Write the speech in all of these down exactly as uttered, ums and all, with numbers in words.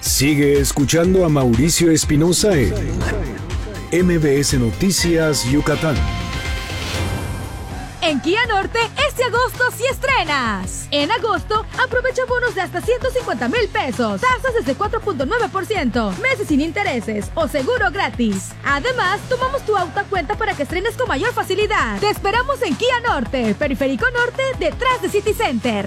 Sigue escuchando a Mauricio Espinosa en M B S Noticias Yucatán. En Kia Norte, este agosto sí estrenas. En agosto, aprovecha bonos de hasta ciento cincuenta mil pesos, tasas desde cuatro punto nueve por ciento, meses sin intereses o seguro gratis. Además, tomamos tu auto a cuenta para que estrenes con mayor facilidad. Te esperamos en Kia Norte, Periférico Norte, detrás de City Center.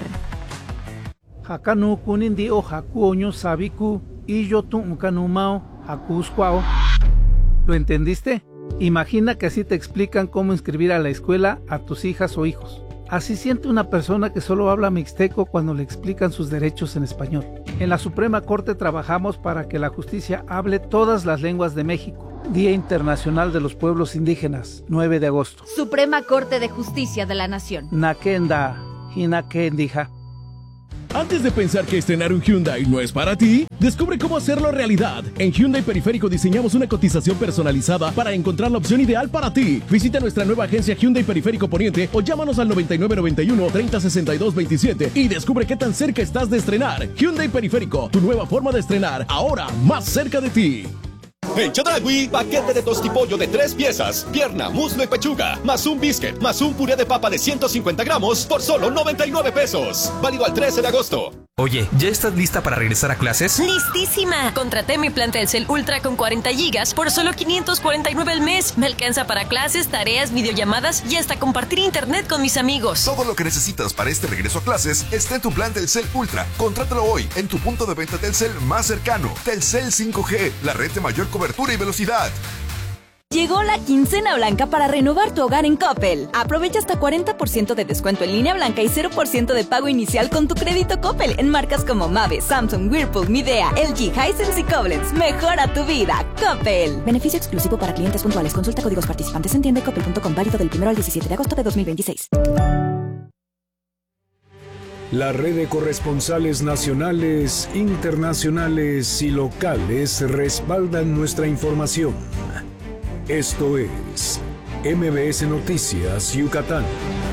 Hakanu kunindi o hakuoño sabiku y yo tu ukanumao hakuskwao. ¿Lo entendiste? Imagina que así te explican cómo inscribir a la escuela a tus hijas o hijos. Así siente una persona que solo habla mixteco cuando le explican sus derechos en español. En la Suprema Corte trabajamos para que la justicia hable todas las lenguas de México. Día Internacional de los Pueblos Indígenas, nueve de agosto. Suprema Corte de Justicia de la Nación. Nakenda, hinakendija. Antes de pensar que estrenar un Hyundai no es para ti, descubre cómo hacerlo realidad. En Hyundai Periférico diseñamos una cotización personalizada para encontrar la opción ideal para ti. Visita nuestra nueva agencia Hyundai Periférico Poniente o llámanos al noventa y nueve noventa y uno, treinta sesenta y dos veintisiete y descubre qué tan cerca estás de estrenar. Hyundai Periférico, tu nueva forma de estrenar, ahora más cerca de ti. En Chedraui, paquete de tostipollo de tres piezas, pierna, muslo y pechuga, más un biscuit, más un puré de papa de ciento cincuenta gramos por solo noventa y nueve pesos. Válido al trece de agosto. Oye, ¿ya estás lista para regresar a clases? ¡Listísima! Contraté mi plan Telcel Ultra con cuarenta gigas por solo quinientos cuarenta y nueve al mes. Me alcanza para clases, tareas, videollamadas y hasta compartir internet con mis amigos. Todo lo que necesitas para este regreso a clases está en tu plan Telcel Ultra. Contrátalo hoy en tu punto de venta Telcel más cercano. Telcel cinco G, la red de mayor cobertura y velocidad. Llegó la quincena blanca para renovar tu hogar en Coppel. Aprovecha hasta cuarenta por ciento de descuento en línea blanca y cero por ciento de pago inicial con tu crédito Coppel en marcas como Mave, Samsung, Whirlpool, Midea, L G, Hisense y Koblenz. Mejora tu vida, Coppel. Beneficio exclusivo para clientes puntuales. Consulta códigos participantes en tienda y coppel punto com, válido del primero al diecisiete de agosto de dos mil veintiséis. La red de corresponsales nacionales, internacionales y locales respaldan nuestra información. Esto es M B S Noticias Yucatán.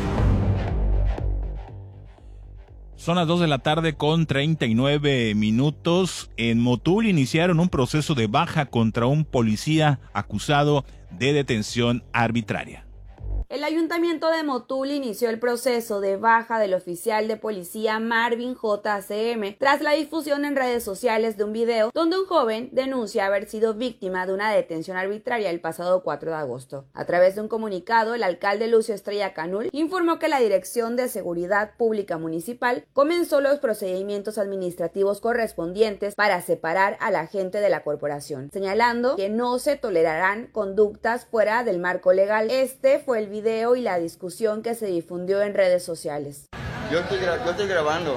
Son las dos de la tarde con treinta y nueve minutos. En Motul iniciaron un proceso de baja contra un policía acusado de detención arbitraria. El Ayuntamiento de Motul inició el proceso de baja del oficial de policía Marvin J C M tras la difusión en redes sociales de un video donde un joven denuncia haber sido víctima de una detención arbitraria el pasado cuatro de agosto. A través de un comunicado, el alcalde Lucio Estrella Canul informó que la Dirección de Seguridad Pública Municipal comenzó los procedimientos administrativos correspondientes para separar al agente de la corporación, señalando que no se tolerarán conductas fuera del marco legal. Este fue el video video y la discusión que se difundió en redes sociales. Yo estoy, gra yo estoy grabando.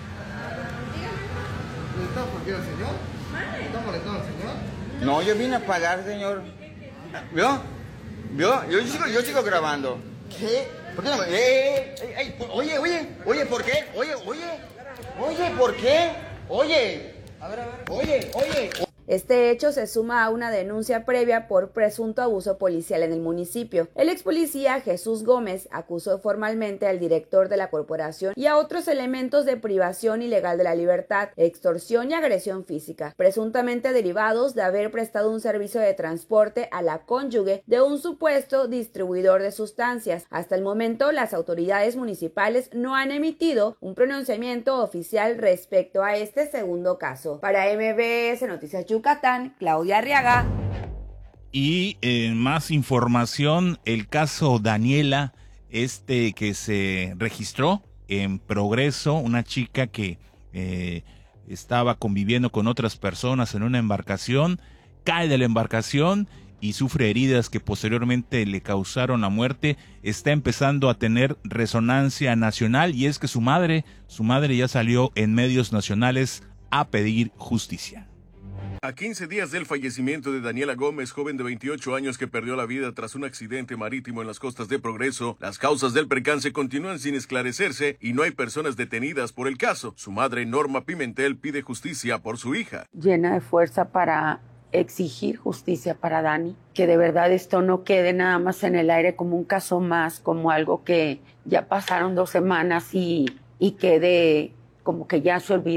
¿Está molestando, señor? ¿Está molestando, señor? No, yo vine a pagar, señor. ¿Vio? ¿Vio? Yo sigo, yo sigo grabando. ¿Qué? ¿Por qué no me... Eh, eh, eh, oye, oye, oye, ¿por qué? Oye, oye, oye, ¿por qué? Oye, a ver, a ver. Oye, oye. Este hecho se suma a una denuncia previa por presunto abuso policial en el municipio. El ex policía Jesús Gómez acusó formalmente al director de la corporación y a otros elementos de privación ilegal de la libertad, extorsión y agresión física, presuntamente derivados de haber prestado un servicio de transporte a la cónyuge de un supuesto distribuidor de sustancias. Hasta el momento, las autoridades municipales no han emitido un pronunciamiento oficial respecto a este segundo caso. Para M B S Noticias Yucatán, Claudia Arriaga. Y en eh, más información, el caso Daniela, este que se registró en Progreso, una chica que eh, estaba conviviendo con otras personas en una embarcación, cae de la embarcación y sufre heridas que posteriormente le causaron la muerte. Está empezando a tener resonancia nacional y es que su madre, su madre ya salió en medios nacionales a pedir justicia. A quince días del fallecimiento de Daniela Gómez, joven de veintiocho años que perdió la vida tras un accidente marítimo en las costas de Progreso, las causas del percance continúan sin esclarecerse y no hay personas detenidas por el caso. Su madre, Norma Pimentel, pide justicia por su hija. Llena de fuerza para exigir justicia para Dani, que de verdad esto no quede nada más en el aire como un caso más, como algo que ya pasaron dos semanas y, y quede como que ya se olvidó.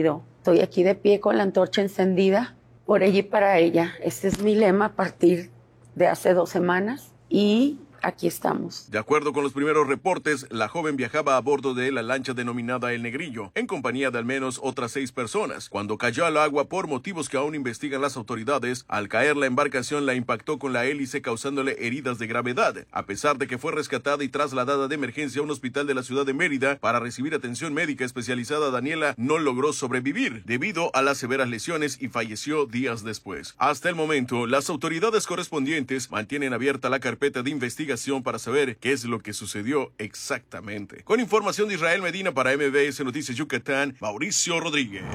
Estoy aquí de pie con la antorcha encendida, por ella y para ella. Ese es mi lema a partir de hace dos semanas y aquí estamos. De acuerdo con los primeros reportes, la joven viajaba a bordo de la lancha denominada El Negrillo, en compañía de al menos otras seis personas. Cuando cayó al agua por motivos que aún investigan las autoridades, al caer la embarcación la impactó con la hélice causándole heridas de gravedad. A pesar de que fue rescatada y trasladada de emergencia a un hospital de la ciudad de Mérida para recibir atención médica especializada, Daniela no logró sobrevivir debido a las severas lesiones y falleció días después. Hasta el momento, las autoridades correspondientes mantienen abierta la carpeta de investigación para saber qué es lo que sucedió exactamente. Con información de Israel Medina para M B S Noticias Yucatán, Mauricio Rodríguez.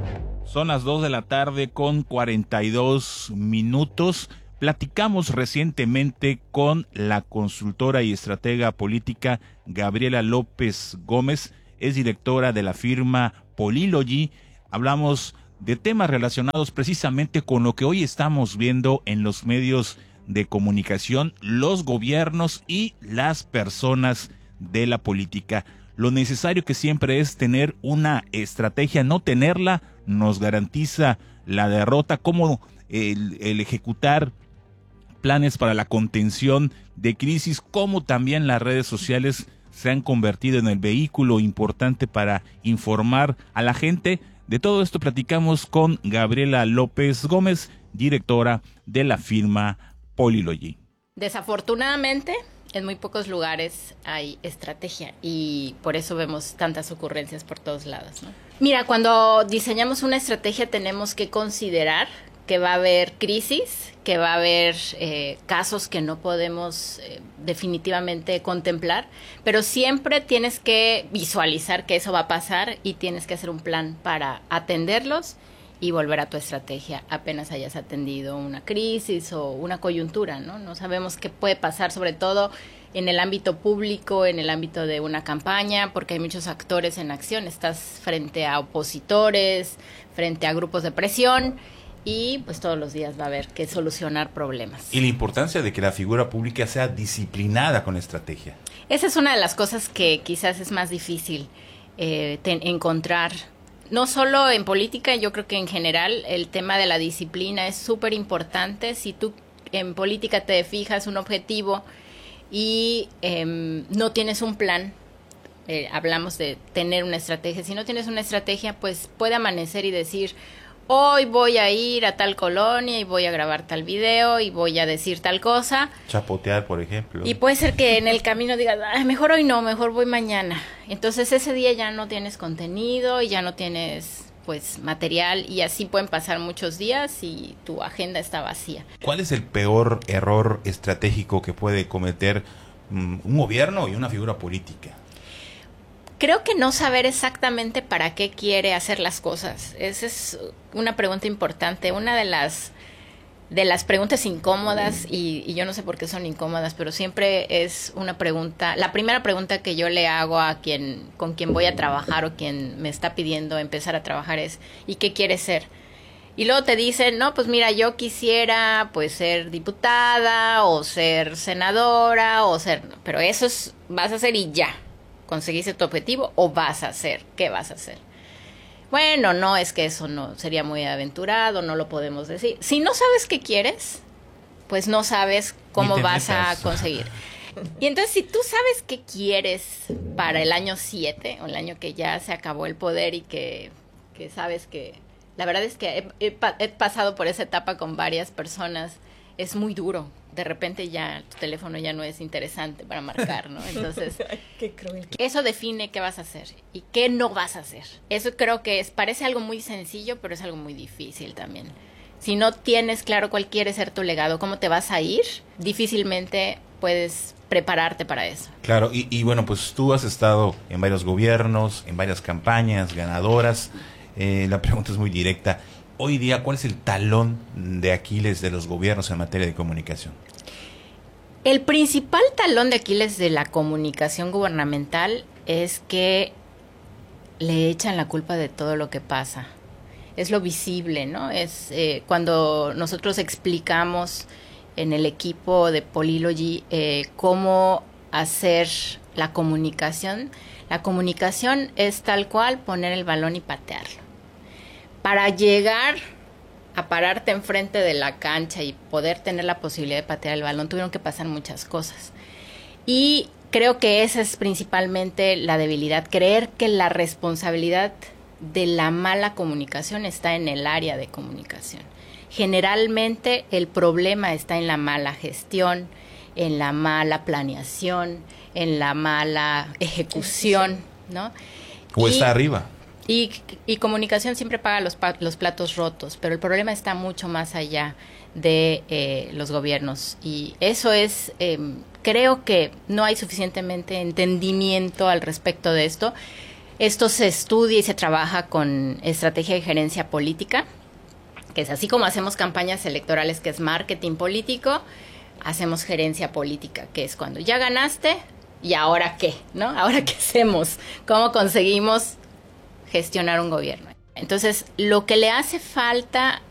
Son las dos de la tarde con cuarenta y dos minutos. Platicamos recientemente con la consultora y estratega política Gabriela López Gómez, es directora de la firma Polylogy. Hablamos de temas relacionados precisamente con lo que hoy estamos viendo en los medios de comunicación, los gobiernos y las personas de la política. Lo necesario que siempre es tener una estrategia, no tenerla nos garantiza la derrota, como el, el ejecutar planes para la contención de crisis, como también las redes sociales se han convertido en el vehículo importante para informar a la gente. De todo esto platicamos con Gabriela López Gómez, directora de la firma Polylogy. Desafortunadamente, en muy pocos lugares hay estrategia y por eso vemos tantas ocurrencias por todos lados, ¿no? Mira, cuando diseñamos una estrategia tenemos que considerar que va a haber crisis, que va a haber eh, casos que no podemos eh, definitivamente contemplar, pero siempre tienes que visualizar que eso va a pasar y tienes que hacer un plan para atenderlos y volver a tu estrategia apenas hayas atendido una crisis o una coyuntura, ¿no? No sabemos qué puede pasar, sobre todo en el ámbito público, en el ámbito de una campaña, porque hay muchos actores en acción. Estás frente a opositores, frente a grupos de presión y pues todos los días va a haber que solucionar problemas. Y la importancia de que la figura pública sea disciplinada con estrategia. Esa es una de las cosas que quizás es más difícil eh, ten, encontrar. No solo en política, yo creo que en general el tema de la disciplina es súper importante. Si tú en política te fijas un objetivo y eh, no tienes un plan, eh, hablamos de tener una estrategia. Si no tienes una estrategia, pues puede amanecer y decir, hoy voy a ir a tal colonia y voy a grabar tal video y voy a decir tal cosa. Chapotear, por ejemplo. Y puede ser que en el camino digas, ah, mejor hoy no, mejor voy mañana. Entonces ese día ya no tienes contenido y ya no tienes pues material y así pueden pasar muchos días y tu agenda está vacía. ¿Cuál es el peor error estratégico que puede cometer um, un gobierno y una figura política? Creo que no saber exactamente para qué quiere hacer las cosas. Esa es una pregunta importante. Una de las de las preguntas incómodas, y, y yo no sé por qué son incómodas, pero siempre es una pregunta, la primera pregunta que yo le hago a quien, con quien voy a trabajar o quien me está pidiendo empezar a trabajar es, ¿y qué quieres ser? Y luego te dicen, no, pues mira, yo quisiera pues ser diputada o ser senadora o ser, pero eso es, vas a hacer y ya. ¿Conseguiste tu objetivo o vas a hacer? ¿Qué vas a hacer? Bueno, no, es que eso no sería muy aventurado, no lo podemos decir. Si no sabes qué quieres, pues no sabes cómo vas metas. a conseguir. Y entonces, si tú sabes qué quieres para el año siete, o el año que ya se acabó el poder y que, que sabes que... La verdad es que he, he, he pasado por esa etapa con varias personas, es muy duro. De repente ya tu teléfono ya no es interesante para marcar, ¿no? Entonces, qué cruel. Eso define qué vas a hacer y qué no vas a hacer. Eso creo que es, parece algo muy sencillo, pero es algo muy difícil también. Si no tienes claro cuál quiere ser tu legado, cómo te vas a ir, difícilmente puedes prepararte para eso. Claro, y, y bueno, pues tú has estado en varios gobiernos, en varias campañas ganadoras. Eh, la pregunta es muy directa. Hoy día, ¿cuál es el talón de Aquiles de los gobiernos en materia de comunicación? El principal talón de Aquiles de la comunicación gubernamental es que le echan la culpa de todo lo que pasa. Es lo visible, ¿no? Es eh, cuando nosotros explicamos en el equipo de Polylogy eh, cómo hacer la comunicación. La comunicación es tal cual poner el balón y patearlo. para llegar a pararte enfrente de la cancha y poder tener la posibilidad de patear el balón, tuvieron que pasar muchas cosas. Y creo que esa es principalmente la debilidad, creer que la responsabilidad de la mala comunicación está en el área de comunicación. Generalmente el problema está en la mala gestión, en la mala planeación, en la mala ejecución, ¿no? O y, está arriba. Y, y comunicación siempre paga los, los platos rotos, pero el problema está mucho más allá de eh, los gobiernos. Y eso es, eh, creo que no hay suficientemente entendimiento al respecto de esto. Esto se estudia y se trabaja con estrategia de gerencia política, que es así como hacemos campañas electorales, que es marketing político, hacemos gerencia política, que es cuando ya ganaste, ¿y ahora qué? ¿No? ¿Ahora qué hacemos? ¿Cómo conseguimos gestionar un gobierno? Entonces, lo que le hace falta